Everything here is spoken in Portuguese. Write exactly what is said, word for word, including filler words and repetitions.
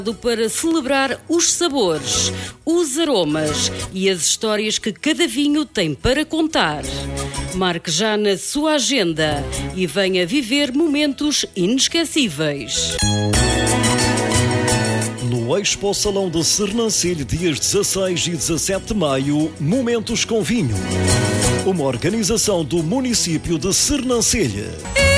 para celebrar os sabores, os aromas e as histórias que cada vinho tem para contar. Marque já na sua agenda e venha viver momentos inesquecíveis. No Expo Salão de Sernancelho, dias dezasseis e dezassete de maio, Momentos com Vinho. Uma organização do município de Sernancelho.